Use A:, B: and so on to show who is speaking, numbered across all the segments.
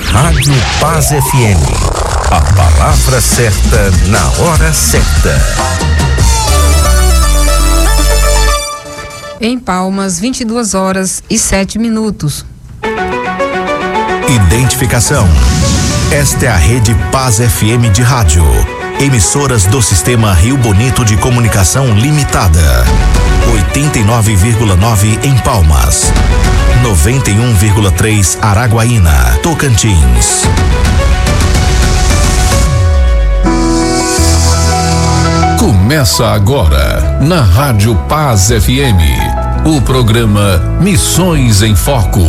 A: Rádio Paz FM. A palavra certa na hora certa.
B: Em Palmas, 22h07.
A: Identificação. Esta é a Rede Paz FM de rádio. Emissoras do Sistema Rio Bonito de Comunicação Limitada. 89,9 em Palmas. 91,3 Araguaína, Tocantins. Começa agora, na Rádio Paz FM, o programa Missões em Foco.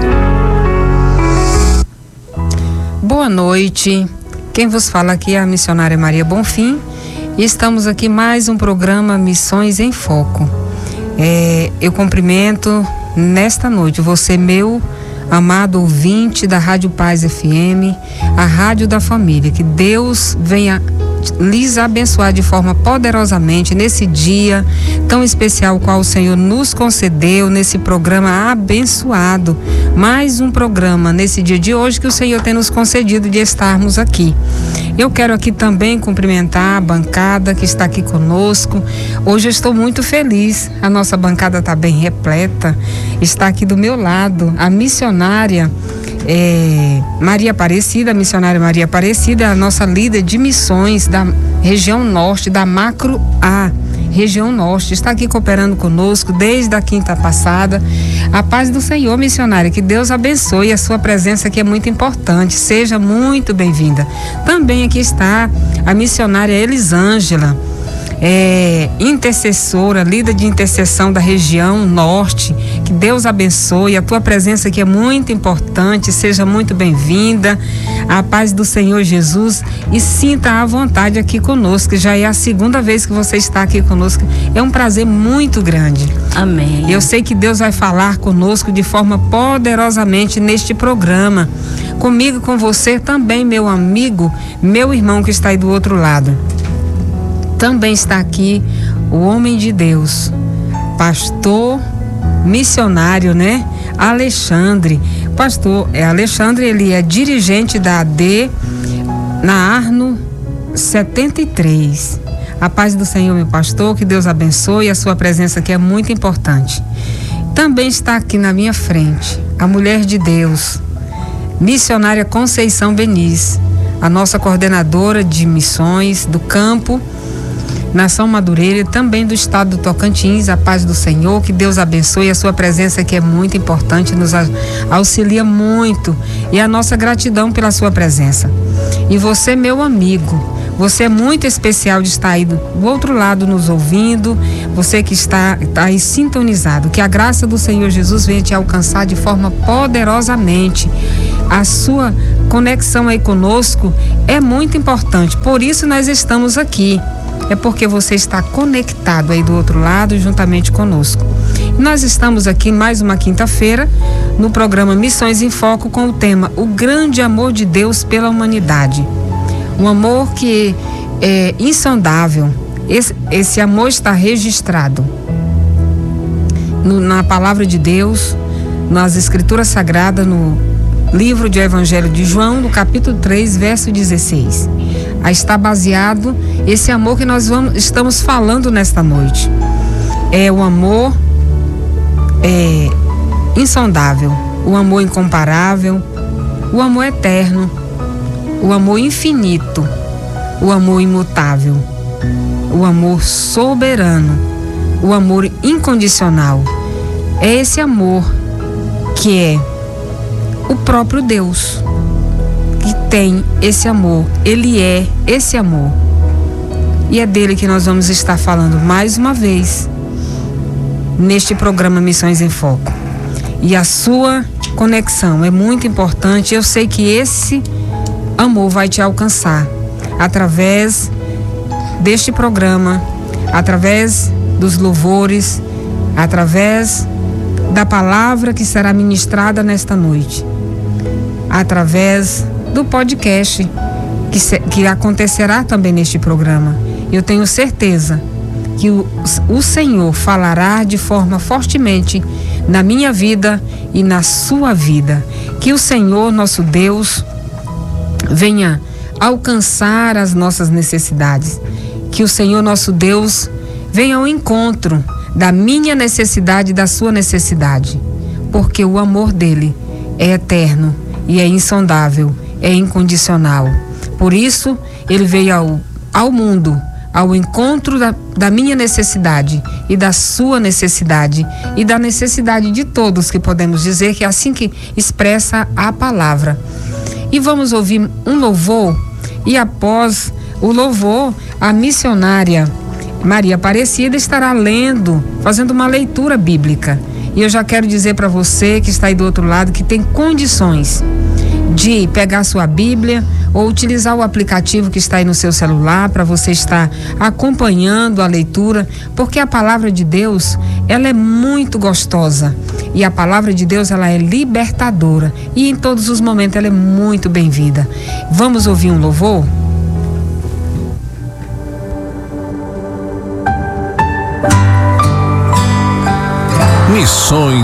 B: Boa noite, quem vos fala aqui é a missionária Maria Bonfim e estamos aqui mais um programa Missões em Foco. Eu cumprimento nesta noite você, meu amado ouvinte da Rádio Paz FM, a Rádio da Família, que Deus venha lhes abençoar de forma poderosamente nesse dia tão especial qual o Senhor nos concedeu, nesse programa abençoado, mais um programa nesse dia de hoje que o Senhor tem nos concedido de estarmos aqui. Eu quero aqui também cumprimentar a bancada que está aqui conosco. Hoje eu estou muito feliz, a nossa bancada está bem repleta, está aqui do meu lado a missionária Maria Aparecida, a missionária Maria Aparecida, é a nossa líder de missões da região norte, da Macro A, região norte, está aqui cooperando conosco desde a quinta passada. A paz do Senhor, missionária, que Deus abençoe, a sua presença aqui é muito importante, seja muito bem-vinda. Também aqui está a missionária Elisângela, intercessora, líder de intercessão da região norte. Que Deus abençoe, a tua presença aqui é muito importante, seja muito bem-vinda. A paz do Senhor Jesus, e sinta à vontade aqui conosco, já é a segunda vez que você está aqui conosco, é um prazer muito grande.
C: Amém.
B: Eu sei que Deus vai falar conosco de forma poderosamente neste programa, comigo, com você também, meu amigo, meu irmão que está aí do outro lado. Também está aqui o homem de Deus, pastor missionário, né? Alexandre. Pastor Alexandre, ele é dirigente da AD na Arno 73. A paz do Senhor, meu pastor, que Deus abençoe, a sua presença aqui é muito importante. Também está aqui na minha frente a mulher de Deus, missionária Conceição Beniz, a nossa coordenadora de missões do campo Nação Madureira, também do estado do Tocantins. A paz do Senhor, que Deus abençoe, a sua presença aqui é muito importante, nos auxilia muito, e a nossa gratidão pela sua presença. E você, meu amigo, você é muito especial de estar aí do outro lado nos ouvindo, você que está aí sintonizado, que a graça do Senhor Jesus venha te alcançar de forma poderosamente. A sua conexão aí conosco é muito importante, por isso nós estamos aqui. É porque você está conectado aí do outro lado juntamente conosco. Nós estamos aqui mais uma quinta-feira no programa Missões em Foco com o tema O Grande Amor de Deus pela Humanidade. Um amor que é insondável. Esse amor está registrado na palavra de Deus, nas Escrituras Sagradas, no livro de Evangelho de João, no capítulo 3, verso 16. Aí está baseado esse amor que nós estamos falando nesta noite. É o amor insondável, o amor incomparável, o amor eterno, o amor infinito, o amor imutável, o amor soberano, o amor incondicional. É esse amor que é o próprio Deus que tem esse amor, ele é esse amor, e é dele que nós vamos estar falando mais uma vez neste programa Missões em Foco. E a sua conexão é muito importante. Eu sei que esse amor vai te alcançar através deste programa, através dos louvores, através da palavra que será ministrada nesta noite, através do podcast que acontecerá também neste programa. Eu tenho certeza que o Senhor falará de forma fortemente na minha vida e na sua vida. Que o Senhor, nosso Deus, venha alcançar as nossas necessidades. Que o Senhor nosso Deus venha ao encontro da minha necessidade e da sua necessidade, porque o amor dele é eterno e é insondável, é incondicional. Por isso, ele veio ao mundo, ao encontro da minha necessidade e da sua necessidade e da necessidade de todos, que podemos dizer que é assim que expressa a palavra. E vamos ouvir um louvor, e após o louvor, a missionária Maria Aparecida estará lendo, fazendo uma leitura bíblica. E eu já quero dizer para você que está aí do outro lado, que tem condições de pegar sua Bíblia ou utilizar o aplicativo que está aí no seu celular para você estar acompanhando a leitura, porque a palavra de Deus, ela é muito gostosa, e a palavra de Deus, ela é libertadora, e em todos os momentos ela é muito bem-vinda. Vamos ouvir um louvor?
A: Missões